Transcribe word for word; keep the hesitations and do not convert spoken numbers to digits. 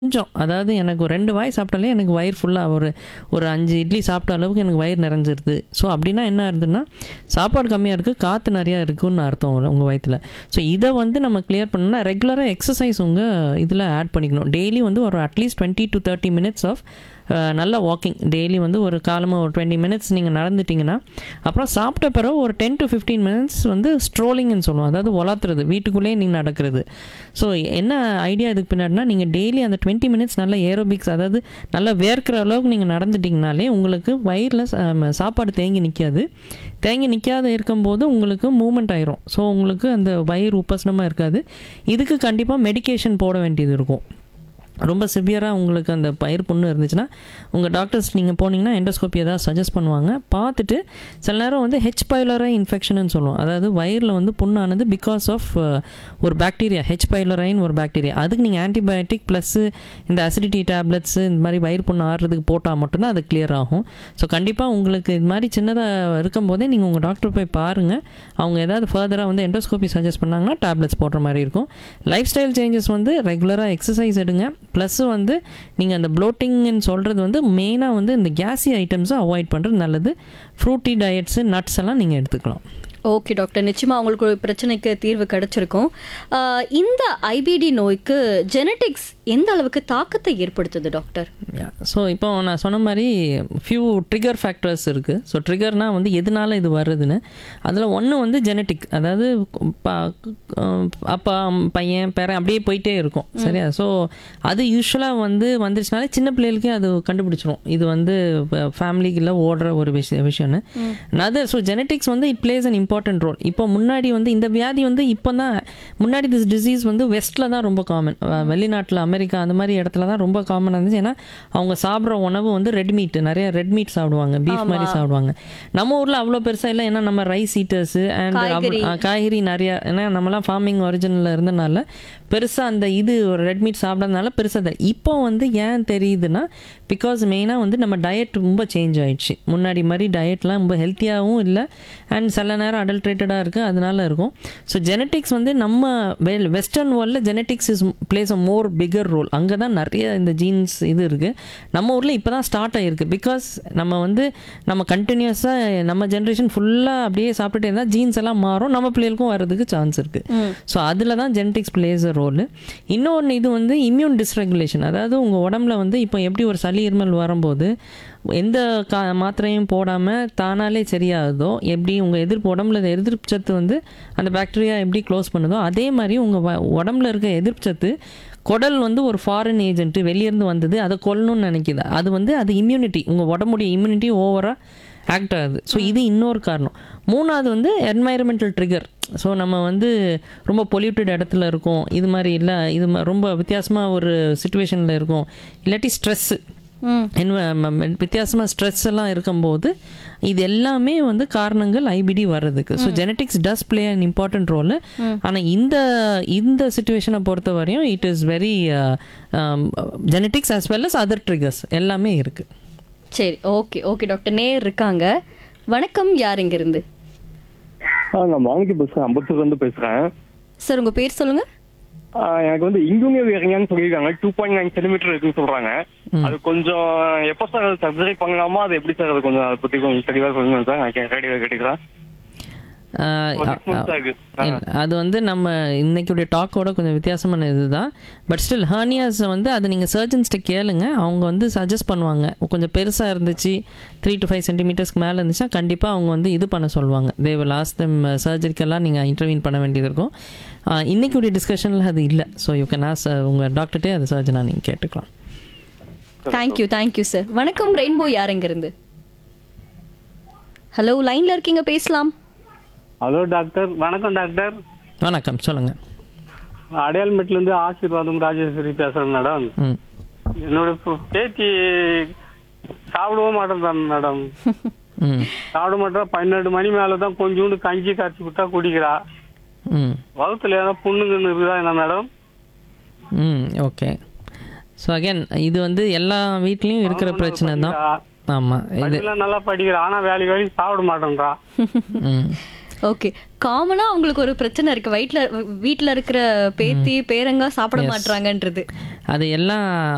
கொஞ்சம் அதாவது எனக்கு ஒரு ரெண்டு வாய் சாப்பிட்டாலே எனக்கு வயிறு ஃபுல்லாக ஒரு ஒரு அஞ்சு இட்லி சாப்பிட்ட அளவுக்கு எனக்கு வயிறு நிறைஞ்சிருது. ஸோ அப்படின்னா என்ன ஆகுதுன்னா, சாப்பாடு கம்மியாக இருக்குது, காற்று நிறையா இருக்குதுன்னு அர்த்தம் உங்கள் வயித்துல. ஸோ இதை வந்து நம்ம கிளியர் பண்ணணும்னா ரெகுலராக எக்ஸசைஸ் உங்கள் இதில் ஆட் பண்ணிக்கணும். டெய்லி வந்து ஒரு at least twenty to thirty minutes of நல்ல வாக்கிங் டெய்லி வந்து ஒரு காலமாக ஒரு டுவெண்ட்டி மினிட்ஸ் நீங்கள் நடந்துட்டிங்கன்னா, அப்புறம் சாப்பிட்ட பிறகு ஒரு டென் டு ஃபிஃப்டீன் மினிட்ஸ் வந்து ஸ்ட்ரோலிங்னு சொல்லுவோம். அதாவது வளர்த்துறது, வீட்டுக்குள்ளேயே நீங்கள் நடக்கிறது. ஸோ என்ன ஐடியா இதுக்கு பின்னாடினா, நீங்கள் டெய்லி அந்த டுவெண்ட்டி மினிட்ஸ் நல்ல ஏரோபிக்ஸ், அதாவது நல்லா வேர்க்கிற அளவுக்கு நீங்கள் நடந்துட்டிங்கனாலே உங்களுக்கு வயிறில் சாப்பாடு தேங்கி நிற்காது. தேங்கி நிற்காத இருக்கும்போது உங்களுக்கு மூமெண்ட் ஆயிரும். ஸோ உங்களுக்கு அந்த வயிறு உப்பசனமாக இருக்காது. இதுக்கு கண்டிப்பாக மெடிக்கேஷன் போட வேண்டியது இருக்கும். ரொம்ப சிவியராக உங்களுக்கு அந்த பயிர் புண்ணு இருந்துச்சுன்னா உங்கள் டாக்டர்ஸ் நீங்கள் போனீங்கன்னா எண்டோஸ்கோப்பி ஏதாவது சஜஸ்ட் பண்ணுவாங்க. பார்த்துட்டு சில நேரம் வந்து ஹெச் பைலோரை இன்ஃபெக்ஷன் சொல்லுவோம். அதாவது வயிறில் வந்து புண்ணானது பிகாஸ் ஆஃப் ஒரு பாக்டீரியா, ஹெச் பைலோரைன்னு ஒரு பாக்டீரியா. அதுக்கு நீங்கள் ஆன்டிபயோட்டிக் ப்ளஸ்ஸு இந்த அசிடிட்டி டேப்லெட்ஸு இந்த மாதிரி வயிறு புண்ணு ஆடுறதுக்கு போட்டால் மட்டும்தான் அது கிளியர் ஆகும். ஸோ கண்டிப்பாக உங்களுக்கு இது மாதிரி சின்னதாக இருக்கும்போதே நீங்கள் உங்கள் டாக்டர் போய் பாருங்கள். அவங்க ஏதாவது ஃபர்தராக வந்து எண்டோஸ்கோப்பி சஜஸ்ட் பண்ணாங்கன்னா டேப்லெட்ஸ் போடுற மாதிரி இருக்கும். லைஃப் ஸ்டைல் சேஞ்சஸ் வந்து ரெகுலராக எக்ஸசைஸ் எடுங்க. ப்ளஸ் வந்து நீங்கள் அந்த ப்ளோட்டிங்னு சொல்கிறது வந்து மெயினாக வந்து இந்த கேஸி ஐட்டம்ஸை அவாய்ட் பண்ணுறது நல்லது. ஃப்ரூட்டி டயட்ஸு, நட்ஸ் எல்லாம் நீங்கள் எடுத்துக்கலாம். ஓகே டாக்டர், நிச்சயமாக உங்களுக்கு ஒரு பிரச்சனைக்கு தீர்வு கிடைச்சிருக்கும். இந்த ஐபிடி நோய்க்கு ஜெனட்டிக்ஸ் எந்த அளவுக்கு தாக்கத்தை ஏற்படுத்துது டாக்டர்? ஸோ இப்போ நான் சொன்ன மாதிரி ஃபியூ ட்ரிகர் ஃபேக்டர்ஸ் இருக்குது. ஸோ ட்ரிகர்னால் வந்து எதனால இது வருதுன்னு, அதில் ஒன்று வந்து ஜெனட்டிக், அதாவது அப்பா பையன் பேரன் அப்படியே போயிட்டே இருக்கும். சரியா? ஸோ அது யூஸ்வலாக வந்து வந்துருச்சுனாலே சின்ன பிள்ளைகளுக்கே அது கண்டுபிடிச்சிரும். இது வந்து ஃபேமிலிக்குள்ள ஓடுற ஒரு விஷயம் விஷயம்னு அது. ஸோ ஜெனட்டிக்ஸ் வந்து it plays an important role. இப்போ முன்னாடி வந்து இந்த வியாதி வந்து இப்போ தான், முன்னாடி திஸ் டிசீஸ் வந்து வெஸ்ட்டில் தான் ரொம்ப காமன். வெளிநாட்டில் அமெரிக்கா அந்த மாதிரி இடத்துல தான் ரொம்ப காமனாக இருந்துச்சு. ஏன்னா அவங்க சாப்பிட்ற உணவு வந்து ரெட் மீட், நிறைய ரெட் மீட் சாப்பிடுவாங்க, பீஃப் மாதிரி சாப்பிடுவாங்க. நம்ம ஊரில் அவ்வளோ பெருசாக இல்லை. ஏன்னா நம்ம ரைஸ் ஈட்டர்ஸு அண்ட் காய்கறி நிறையா, ஏன்னா நம்மலாம் ஃபார்மிங் ஒரிஜினலில் இருந்தனால பெருசாக அந்த இது ஒரு ரெட் மீட் சாப்பிட்றதுனால பெருசாக தான். இப்போ வந்து ஏன் தெரியுதுன்னா, பிகாஸ் மெயினாக வந்து நம்ம டயட் ரொம்ப சேஞ்ச் ஆகிடுச்சு. முன்னாடி மாதிரி டயட்லாம் ரொம்ப ஹெல்த்தியாகவும் இல்லை, அண்ட் சில நேரம் அடல்ட்ரேட்டடாக இருக்குது, அதனால இருக்கும். ஸோ ஜெனட்டிக்ஸ் வந்து நம்ம வெல் வெஸ்டர்ன் வேர்ல்டில் genetics is place a more figure role. அங்கே தான் நிறைய இந்த ஜீன்ஸ் இது இருக்குது. நம்ம ஊரில் இப்போ தான் ஸ்டார்ட் ஆகிருக்கு. பிகாஸ் நம்ம வந்து நம்ம கண்டினியூஸாக நம்ம ஜென்ரேஷன் ஃபுல்லாக அப்படியே சாப்பிட்டுட்டே இருந்தால் ஜீன்ஸ் எல்லாம் மாறும், நம்ம பிள்ளைகளுக்கும் வர்றதுக்கு சான்ஸ் இருக்குது. ஸோ அதில் தான் ஜெனட்டிக்ஸ் பிளேஸ் அ ரோல். இன்னொன்று இது வந்து இம்யூன் டிஸ்ரெகுலேஷன். அதாவது உங்கள் உடம்புல வந்து இப்போ எப்படி ஒரு சளி இருமல் வரும்போது எந்த கா மாத்திரையும் போடாமல் தானாலே சரியாகுதோ, எப்படி உங்கள் எதிர்ப்பு உடம்புல எதிர்ப்பு சத்து வந்து அந்த பாக்டீரியா எப்படி க்ளோஸ் பண்ணுதோ, அதே மாதிரி உங்கள் உடம்புல இருக்க எதிர்ப்பு சத்து குடல் வந்து ஒரு ஃபாரின் ஏஜென்ட்டு வெளியேருந்து வந்தது, அதை கொல்லணும்னு நினைக்கிது. அது வந்து அது இம்யூனிட்டி, உங்கள் உடம்புடைய இம்யூனிட்டி ஓவராக ஆக்ட் ஆகுது. ஸோ இது இன்னொரு காரணம். மூணாவது வந்து என்வைரன்மெண்டல் ட்ரிகர். ஸோ நம்ம வந்து ரொம்ப பொல்யூட்டட் இடத்துல இருக்கோம், இது மாதிரி இல்லை, இது ரொம்ப வித்தியாசமாக ஒரு சுச்சுவேஷனில் இருக்கும், இல்லாட்டி ஸ்ட்ரெஸ்ஸு, வித்தியாசமாக ஸ்ட்ரெஸ் எல்லாம் இருக்கும்போது இது எல்லாமே வந்து காரணங்கள் ஐபிடி வர்றதுக்கு. So genetics does play an important role. ஆனால் இந்த இந்த சுச்சுவேஷனை பொறுத்த வரையும் it is very genetics as well as other triggers எல்லாமே இருக்குது. சரி, ஓகே ஓகே டாக்டர். நேர் இருக்காங்க. வணக்கம், யார் இங்க இருந்து? நான் மாணிக்க பேசுறேன், அம்பத்தூர்ல இருந்து பேசுறேன் சார். உங்க பேர் சொல்லுங்க. எனக்கு வந்து இங்குமே வேறீங்கன்னு சொல்லியிருக்காங்க. டூ பாயிண்ட் நைன் சென்டிமீட்டர் இருக்குன்னு சொல்றாங்க. அது கொஞ்சம் எப்போ சார் சர்ஜரி பண்ணலாமா, அது எப்படி சார், அது கொஞ்சம் அதை பத்தி கொஞ்சம் தெளிவாக சொல்லுங்க சார். நான் ரேடியோ கேட்டுக்கிறேன். அது வந்து நம்ம இன்னைக்குடைய டாக்கோட கொஞ்சம் வித்தியாசமான இதுதான். பட் ஸ்டில் ஹர்னியாஸ் வந்து அது நீங்கள் சர்ஜன்ஸ்கிட்ட கேளுங்க, அவங்க வந்து சஜஸ்ட் பண்ணுவாங்க. கொஞ்சம் பெருசாக இருந்துச்சு, த்ரீ டு ஃபைவ் சென்டிமீட்டர்ஸ்க்கு மேலே இருந்துச்சுன்னா கண்டிப்பாக அவங்க வந்து இது பண்ண சொல்லுவாங்க. தே வில் ஆஸ்க் தெம் சர்ஜரிக்கெல்லாம் நீங்கள் இன்டர்வீன் பண்ண வேண்டியது இருக்கும். இன்னைக்குடைய டிஸ்கஷனில் அது இல்லை. ஸோ யூ கேன் ஆஸ் உங்கள் டாக்டர்கிட்டே அது சர்ஜனாக நீங்கள் கேட்டுக்கலாம். Thank you thank you sir. வணக்கம் ரெயின்போ, யார் இங்க இருந்து? ஹலோ, லைன்ல இருக்கீங்க, பேசலாம். Hello doctor. வணக்கம் டாக்டர். வணக்கம், சொல்லுங்கள். அடையாளமேட்ல இருந்து ஆசீர்வாதம் ராஜேஸ்வரி பேசுறேன் மேடம். என்னோட பேத்தி சாப்பிடவே மாட்டேன் மேடம். சாப்பிட மாட்டேன். பன்னெண்டு மணி மேலதான் கொஞ்சோண்டு கஞ்சி காய்ச்சி விட்டா குடிக்கிறா. வகுத்துல ஏதாவது புண்ணுங்கன்னு இருக்குதா என்ன மேடம்? ம் ஓகே. ஸோ அகேன் இது வந்து எல்லா வீட்லேயும் இருக்கிற பிரச்சனை தான். ஆமாம், இதெல்லாம் நல்லா படிக்கிறா, ஆனால் வேலைக்கு வேலைக்கு சாப்பிட மாட்டேன்றா. ஓகே, காமனா உங்களுக்கு ஒரு பிரச்சனை இருக்கு, வீட்ல வீட்ல இருக்கிற பேத்தி பேரங்க சாப்பிட மாட்டாங்கன்றது. அது எல்லாம்